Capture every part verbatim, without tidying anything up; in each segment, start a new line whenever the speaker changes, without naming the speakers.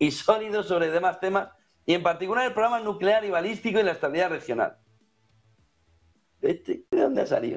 y sólido sobre demás temas, y en particular el programa nuclear y balístico y la estabilidad regional. ¿Este? ¿De dónde ha salido?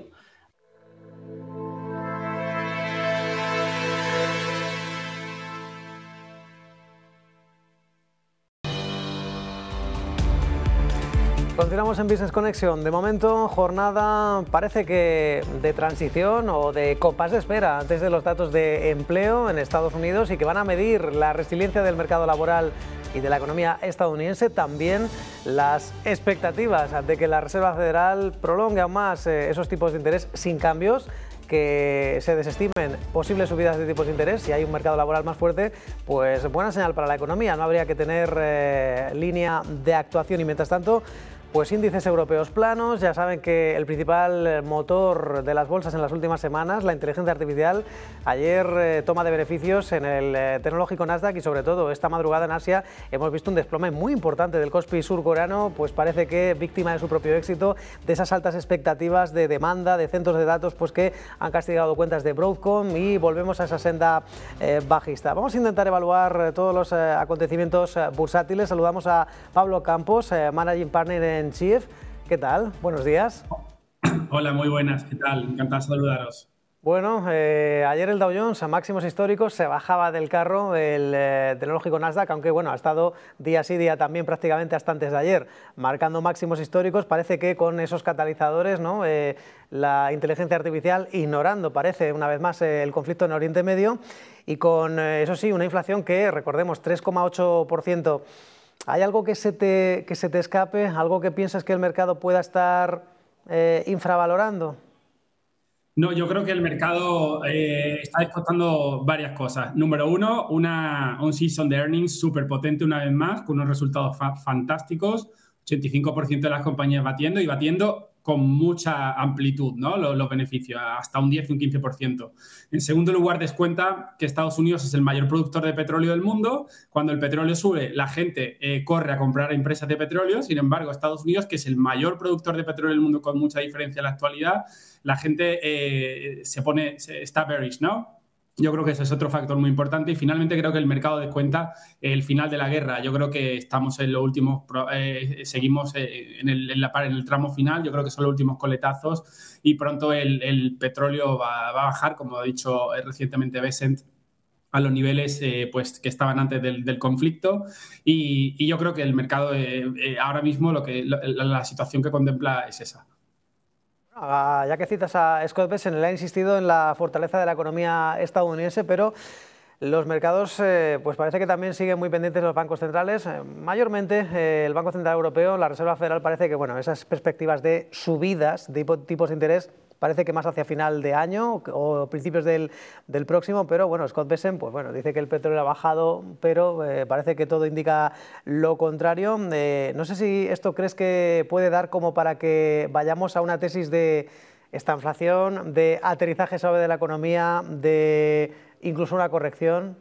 Continuamos en Business Connection. De momento, jornada parece que de transición o de compás de espera antes de los datos de empleo en Estados Unidos y que van a medir la resiliencia del mercado laboral y de la economía estadounidense, también las expectativas de que la Reserva Federal prolongue aún más eh, esos tipos de interés sin cambios, que se desestimen posibles subidas de tipos de interés. Si hay un mercado laboral más fuerte, pues buena señal para la economía. No habría que tener eh, línea de actuación y, mientras tanto, pues índices europeos planos. Ya saben que el principal motor de las bolsas en las últimas semanas, la inteligencia artificial, ayer eh, toma de beneficios en el eh, tecnológico Nasdaq, y sobre todo esta madrugada en Asia hemos visto un desplome muy importante del Kospi surcoreano, pues parece que víctima de su propio éxito, de esas altas expectativas de demanda de centros de datos, pues que han castigado cuentas de Broadcom, y volvemos a esa senda eh, bajista. Vamos a intentar evaluar todos los eh, acontecimientos eh, bursátiles. Saludamos a Pablo Campos, eh, Managing Partner en en Chief. ¿Qué tal? Buenos días.
Hola, muy buenas. ¿Qué tal? Encantado de saludaros.
Bueno, eh, ayer el Dow Jones a máximos históricos, se bajaba del carro el eh, tecnológico Nasdaq, aunque bueno, ha estado día sí día también prácticamente hasta antes de ayer, marcando máximos históricos. Parece que con esos catalizadores, ¿no? Eh, la inteligencia artificial ignorando, parece una vez más, eh, el conflicto en Oriente Medio, y con, eh, eso sí, una inflación que, recordemos, tres coma ocho por ciento. ¿Hay algo que se te, que se te escape? ¿Algo que piensas que el mercado pueda estar eh, infravalorando?
No, yo creo que el mercado eh, está descontando varias cosas. Número uno, una, un season de earnings súper potente una vez más, con unos resultados fa fantásticos, ochenta y cinco por ciento de las compañías batiendo, y batiendo con mucha amplitud, ¿no? Los, los beneficios, hasta un diez y un quince por ciento. En segundo lugar, descuenta que Estados Unidos es el mayor productor de petróleo del mundo. Cuando el petróleo sube, la gente eh, corre a comprar a empresas de petróleo. Sin embargo, Estados Unidos, que es el mayor productor de petróleo del mundo con mucha diferencia en la actualidad, la gente eh, se pone, se, está bearish, ¿no? Yo creo que ese es otro factor muy importante. Y finalmente creo que el mercado descuenta el final de la guerra. Yo creo que estamos en los últimos, eh, seguimos en el, en, la, en el tramo final. Yo creo que son los últimos coletazos, y pronto el, el petróleo va, va a bajar, como ha dicho recientemente Besant, a los niveles eh, pues, que estaban antes del, del conflicto. Y, y yo creo que el mercado eh, eh, ahora mismo lo que, la, la situación que contempla es esa.
Ya que citas a Scott Bessent, él ha insistido en la fortaleza de la economía estadounidense, pero los mercados eh, pues parece que también siguen muy pendientes de los bancos centrales. Eh, mayormente eh, el Banco Central Europeo, la Reserva Federal, parece que bueno, esas perspectivas de subidas de tipos de interés parece que más hacia final de año o principios del, del próximo, pero bueno, Scott Bessent pues bueno, dice que el petróleo ha bajado, pero eh, parece que todo indica lo contrario. Eh, no sé si esto crees que puede dar como para que vayamos a una tesis de esta inflación, de aterrizaje suave de la economía, de incluso una corrección.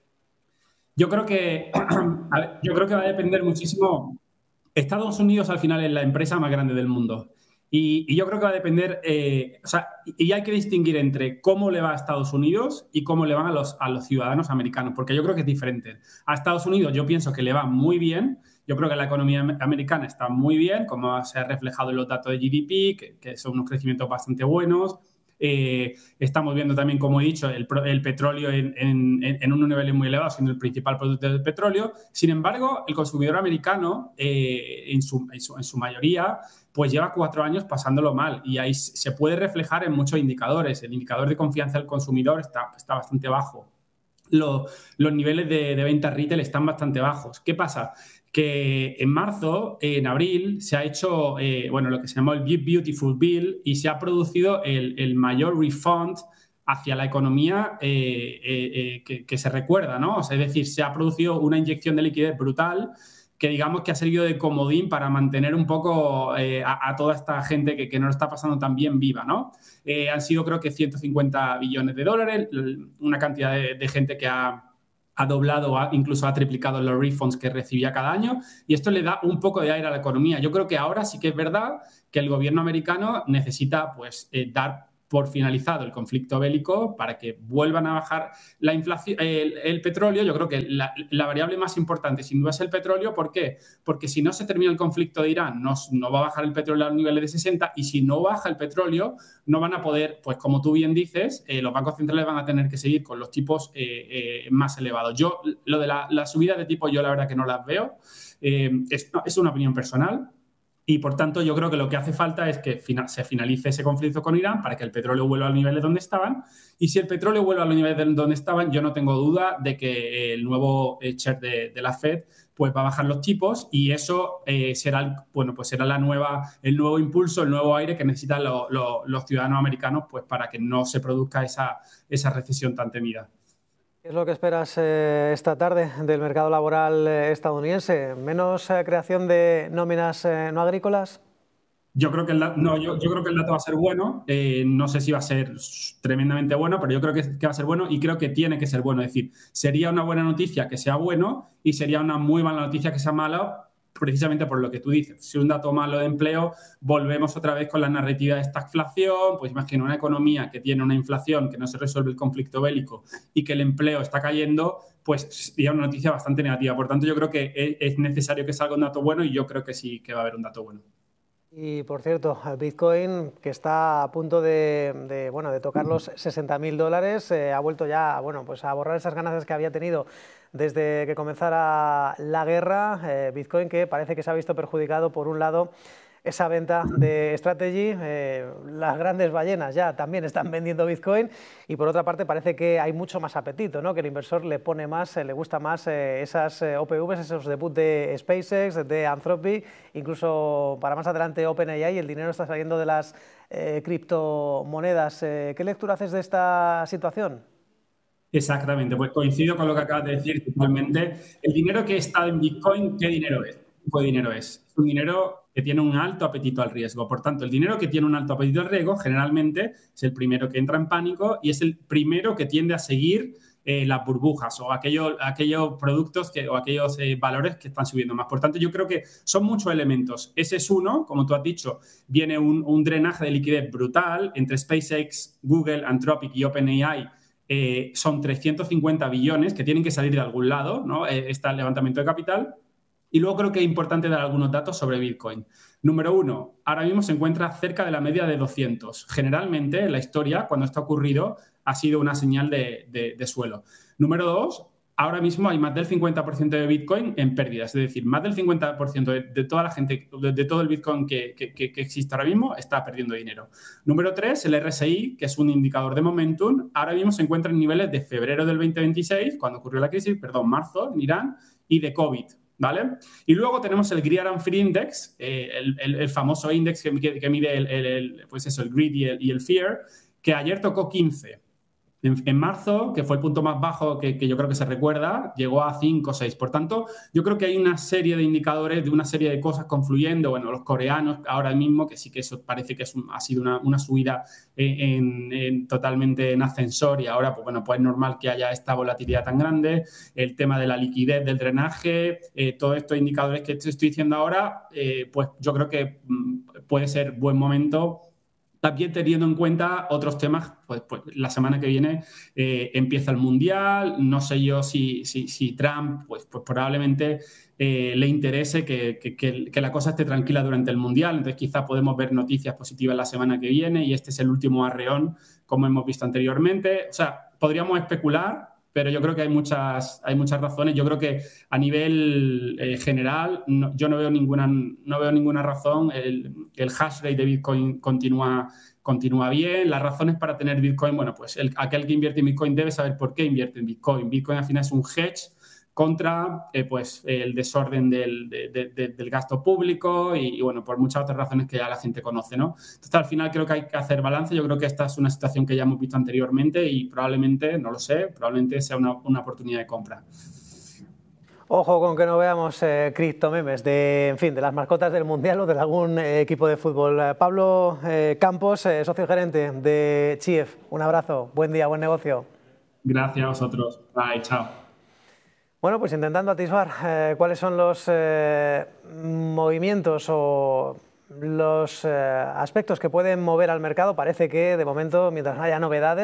Yo creo que, a ver, yo creo que va a depender muchísimo. Estados Unidos al final es la empresa más grande del mundo. Y, y yo creo que va a depender, eh, o sea, y hay que distinguir entre cómo le va a Estados Unidos y cómo le van a los, a los ciudadanos americanos, porque yo creo que es diferente. A Estados Unidos yo pienso que le va muy bien. Yo creo que la economía americana está muy bien, como se ha reflejado en los datos de G D P, que, que son unos crecimientos bastante buenos. Eh, estamos viendo también, como he dicho, el, el petróleo en, en, en unos niveles muy elevados, siendo el principal producto del petróleo. Sin embargo, el consumidor americano, eh, en, su, en, su, en su mayoría, pues lleva cuatro años pasándolo mal, y ahí se puede reflejar en muchos indicadores. El indicador de confianza del consumidor está, está bastante bajo. Los, los niveles de, de venta retail están bastante bajos. ¿Qué pasa? Que en marzo, en abril, se ha hecho eh, bueno, lo que se llamó el Beautiful Bill, y se ha producido el, el mayor refund hacia la economía eh, eh, eh, que, que se recuerda, ¿no? O sea, es decir, se ha producido una inyección de liquidez brutal que digamos que ha servido de comodín para mantener un poco eh, a, a toda esta gente que, que no lo está pasando tan bien viva, ¿no? Eh, han sido, creo que, ciento cincuenta billones de dólares, una cantidad de, de gente que ha... ha doblado, ha, incluso ha triplicado los refunds que recibía cada año, y esto le da un poco de aire a la economía. Yo creo que ahora sí que es verdad que el gobierno americano necesita pues, eh, dar por finalizado el conflicto bélico para que vuelvan a bajar la inflación, el, el petróleo. Yo creo que la, la variable más importante sin duda es el petróleo. ¿Por qué? Porque si no se termina el conflicto de Irán, no, no va a bajar el petróleo a los niveles de sesenta, y si no baja el petróleo, no van a poder, pues como tú bien dices, eh, los bancos centrales van a tener que seguir con los tipos eh, eh, más elevados. Yo, lo de la, la subida de tipos, yo la verdad que no las veo. Eh, es, es una opinión personal. Y, por tanto, yo creo que lo que hace falta es que se finalice ese conflicto con Irán para que el petróleo vuelva a los niveles donde estaban. Y si el petróleo vuelve a los niveles donde estaban, yo no tengo duda de que el nuevo chair de, de la Fed pues va a bajar los tipos, y eso eh, será, bueno, pues será la nueva, el nuevo impulso, el nuevo aire que necesitan lo, lo, los ciudadanos americanos, pues para que no se produzca esa, esa recesión tan temida.
¿Qué es lo que esperas eh, esta tarde del mercado laboral eh, estadounidense? ¿Menos eh, creación de nóminas eh, no agrícolas?
Yo creo que el, no, yo, yo creo que el dato va a ser bueno. Eh, no sé si va a ser tremendamente bueno, pero yo creo que, que va a ser bueno, y creo que tiene que ser bueno. Es decir, sería una buena noticia que sea bueno y sería una muy mala noticia que sea mala, precisamente por lo que tú dices. Si un dato malo de empleo, volvemos otra vez con la narrativa de estagflación. Pues imagina una economía que tiene una inflación, que no se resuelve el conflicto bélico y que el empleo está cayendo, pues sería una noticia bastante negativa. Por tanto, yo creo que es necesario que salga un dato bueno, y yo creo que sí que va a haber un dato bueno.
Y, por cierto, Bitcoin, que está a punto de, de, bueno, de tocar los sesenta mil dólares, eh, ha vuelto ya, bueno, pues a borrar esas ganancias que había tenido desde que comenzara la guerra. Eh, Bitcoin, que parece que se ha visto perjudicado, por un lado, esa venta de Strategy. Eh, las grandes ballenas ya también están vendiendo Bitcoin, y por otra parte parece que hay mucho más apetito, ¿no? Que el inversor le pone más, eh, le gusta más eh, esas eh, O P Vs, esos debut de SpaceX, de Anthropic, incluso para más adelante OpenAI. El dinero está saliendo de las eh, criptomonedas. Eh, ¿Qué lectura haces de esta situación?
Exactamente, pues coincido con lo que acabas de decir totalmente. El dinero que está en Bitcoin, ¿qué dinero es? ¿Qué tipo de dinero es? Es un dinero que tiene un alto apetito al riesgo. Por tanto, el dinero que tiene un alto apetito al riesgo generalmente es el primero que entra en pánico y es el primero que tiende a seguir eh, las burbujas o aquellos, aquellos productos que, o aquellos eh, valores que están subiendo más. Por tanto, yo creo que son muchos elementos. Ese es uno, como tú has dicho, viene un, un drenaje de liquidez brutal entre SpaceX, Google, Anthropic y OpenAI. Eh, son trescientos cincuenta billones que tienen que salir de algún lado, ¿no? Eh, está el levantamiento de capital. Y luego creo que es importante dar algunos datos sobre Bitcoin. Número uno, ahora mismo se encuentra cerca de la media de doscientos. Generalmente, en la historia, cuando esto ha ocurrido, ha sido una señal de, de, de suelo. Número dos, ahora mismo hay más del cincuenta por ciento de Bitcoin en pérdidas. Es decir, más del cincuenta por ciento de, de toda la gente, de, de todo el Bitcoin que, que, que existe ahora mismo, está perdiendo dinero. Número tres, el R S I, que es un indicador de momentum, ahora mismo se encuentra en niveles de febrero del veinte veintiséis, cuando ocurrió la crisis, perdón, marzo, en Irán, y de COVID. ¿Vale? Y luego tenemos el Greed and Fear Index, eh, el, el, el famoso índice que, que, que mide el, el, el, pues eso, el greed y el, y el fear, que ayer tocó quince. En, en marzo, que fue el punto más bajo que, que yo creo que se recuerda, llegó a cinco o seis. Por tanto, yo creo que hay una serie de indicadores, de una serie de cosas confluyendo. Bueno, los coreanos ahora mismo, que sí que eso parece que es un, ha sido una, una subida en, en, totalmente en ascensor, y ahora, pues bueno, pues es normal que haya esta volatilidad tan grande. El tema de la liquidez, del drenaje, eh, todos estos indicadores que te estoy diciendo ahora, eh, pues yo creo que mm, puede ser buen momento. También teniendo en cuenta otros temas, pues, pues la semana que viene eh, empieza el Mundial. No sé yo si, si, si Trump, pues, pues probablemente eh, le interese que, que, que, que la cosa esté tranquila durante el Mundial. Entonces quizá podemos ver noticias positivas la semana que viene, y este es el último arreón, como hemos visto anteriormente. O sea, podríamos especular, pero yo creo que hay muchas, hay muchas razones. Yo creo que a nivel eh, general no, yo no veo ninguna, no veo ninguna razón. El, el hash rate de Bitcoin continúa, continúa bien. Las razones para tener Bitcoin, bueno, pues el, aquel que invierte en Bitcoin debe saber por qué invierte en Bitcoin. Bitcoin al final es un hedge contra eh, pues, el desorden del, de, de, del gasto público y, y, bueno, por muchas otras razones que ya la gente conoce, ¿no? Entonces, al final creo que hay que hacer balance. Yo creo que esta es una situación que ya hemos visto anteriormente y probablemente, no lo sé, probablemente sea una, una oportunidad de compra.
Ojo con que no veamos eh, criptomemes de, en fin, de las mascotas del Mundial o de algún eh, equipo de fútbol. Eh, Pablo eh, Campos, eh, socio gerente de Chief, un abrazo, buen día, buen negocio.
Gracias a vosotros. Bye, chao.
Bueno, pues intentando atisbar eh, cuáles son los eh, movimientos o los eh, aspectos que pueden mover al mercado parece que de momento, mientras no haya novedades,